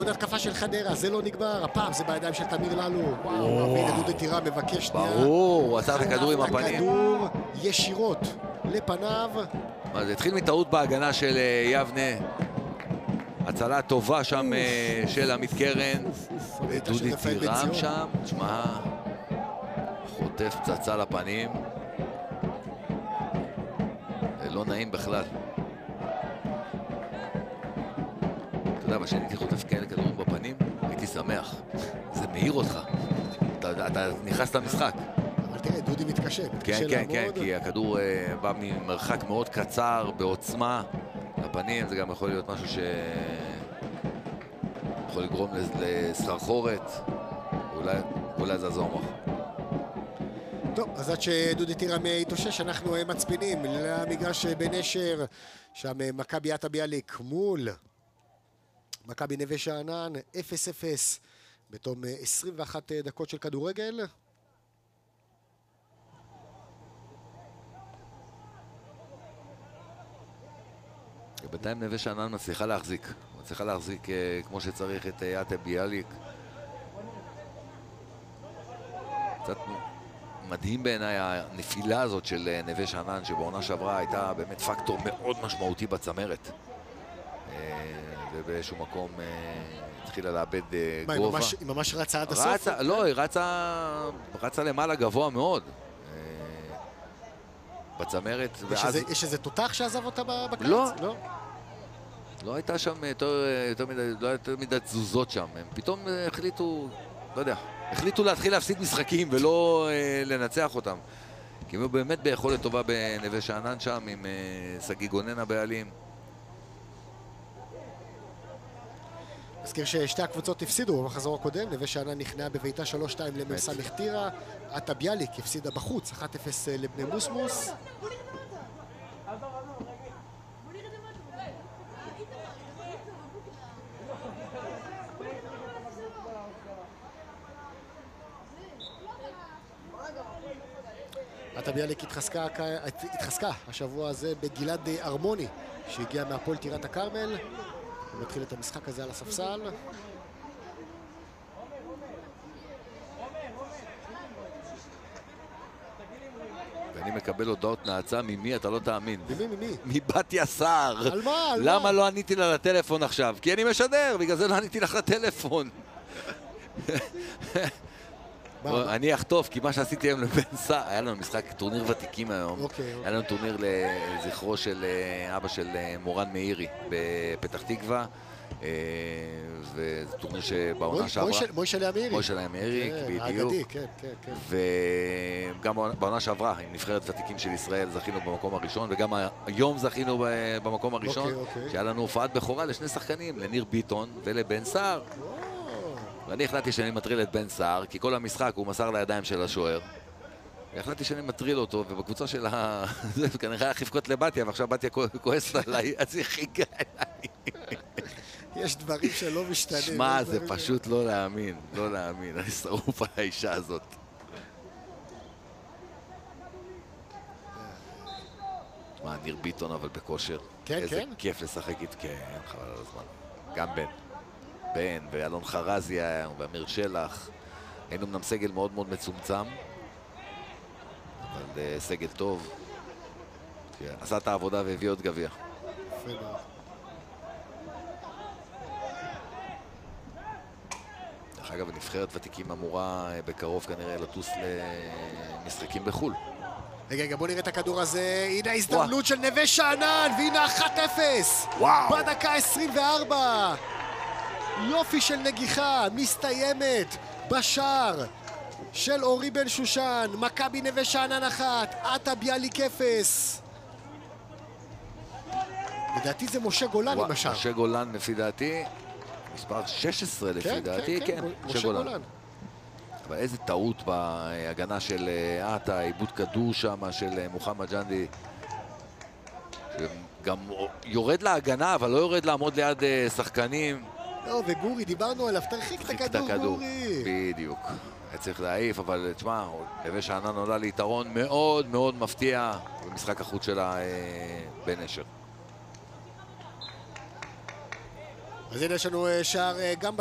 התקפה של חדרה, זה לא נגמר, הפעם זה בידיים של תמיר ללו. וואו, והנה דודי טירה מבקש שנייה. ברור, הוא עצר את הכדור עם הפנים. הכדור ישירות לפניו. מה, זה התחיל מטעות בהגנה של יבנה. הצלה טובה שם של עמית קרן. ודודי טירם שם, תשמע, חוטף פצצה לפנים. זה לא נעים בכלל. אתה יודע, בשני הייתי חוטף כאלה כדורים בפנים, הייתי שמח. זה מאיר אותך. אתה נכנס למשחק. אבל תראה, דודי מתקשה. כן, כן, כן, כי הכדור בא ממרחק מאוד קצר, בעוצמה. לפנים זה גם יכול להיות משהו יכול לגרום לסחרחורת. אולי זה הזומח. טוב, אז עד שדודי טירם יתאושש, אנחנו מצפינים למגרש בנשר, שם מכבי עטה ביאליק מול מכבי נווה שאנן, 0-0 בתום 21 דקות של כדורגל. בינתיים נווה שאנן מצליחה להחזיק כמו שצריך את עטה ביאליק. קצת מדהים בעיניי הנפילה הזאת של נווה שאנן, שבעונה שעברה הייתה באמת פקטור מאוד משמעותי בצמרת. ובאיזשהו מקום התחילה לאבד גובה. היא ממש רצה עד הסוף? לא, היא רצה למעלה גבוה מאוד. בצמרת. יש איזה תותח שעזב אותה בקיץ? לא. לא הייתה שם יותר מדי תזוזות שם. הם פתאום החליטו להתחיל להפסיד משחקים ולא לנצח אותם. כי הם באמת ביכולת טובה בנווה שאנן שם עם סגי גונן הבעלים. נזכיר ששתי הקבוצות הפסידו במחזור הקודם. נווה שאנן נכנעה בביתה 3-2 למ"ס טירה. עטה ביאליק הפסידה בחוץ 1-0 לבני מוסמוס. עטה ביאליק התחזקה השבוע הזה בגלעד ארמוני שהגיע מהפועל טירת הכרמל. הוא מתחיל את המשחק הזה על הספסל. ואני מקבל הודעות נאצה ממי אתה לא תאמין. ממי? מבתיה סער. על מה? למה לא עניתי לה לטלפון עכשיו? כי אני משדר, בגלל זה לא עניתי לך לטלפון. אני אחטוף, כי מה שעשיתי היום לבן סער, היה לנו משחק טורניר ותיקים היום. היה לנו טורניר לזכרו של אבא של מורן מאירי בפתח תקווה. וזה טורניר שבעונה שעברה... מוישלה מאירי, בדיוק. וגם בעונה שעברה, עם נבחרת ותיקים של ישראל, זכינו במקום הראשון, וגם היום זכינו במקום הראשון, שהיה לנו הופעת בכורה לשני שחקנים, לניר ביטון ולבן סער. ואני החלטתי שאני מטריל את בן סער, כי כל המשחק הוא מסר לידיים של השוער. החלטתי שאני מטריל אותו, ובקבוצה של זה כנראה היה חפקות לבתיה, ועכשיו בתיה כועסת עליי, אז היא חיכה אליי. יש דברים שלא משתנים. שמע, זה פשוט לא להאמין, אני שרוף על האישה הזאת. מה, ניר ביטון אבל בכושר. כן, כן. איזה כיף לשחק איתו, כן, חבל על הזמן. גם בן ואלון חרזיה ואמיר שלח. היינו אמנם סגל מאוד מאוד מצומצם, אבל סגל טוב. עשה את העבודה והביא עוד גביע. דרך אגב, נבחרת ותיקים אמורה בקרוב כנראה לטוס למשחקים בחול. רגע, בוא נראה את הכדור הזה. הנה ההזדמנות של נווה שאנן, והנה 1-0 בדקה 24. יופי של נגיחה, מסתיימת בשער של אורי בן שושן. מכבי נווה שאנן 1, עטה ביאליק 0. לדעתי זה משה גולן עם השער. משה גולן לפי דעתי, מספר 16 לפי דעתי, כן, משה גולן. אבל איזה טעות בהגנה של עטה, עיבוד כדור שם של מוחמד ג'נדי. גם יורד להגנה, אבל לא יורד לעמוד ליד שחקנים. לא, וגורי, דיברנו עליו, תרחיק את הכדור, גורי. בדיוק. היה צריך להעיף, אבל תשמע, נווה שאנן עולה ליתרון מאוד מאוד מפתיע במשחק החוץ שלה בנשר. אז הנה יש לנו שער גם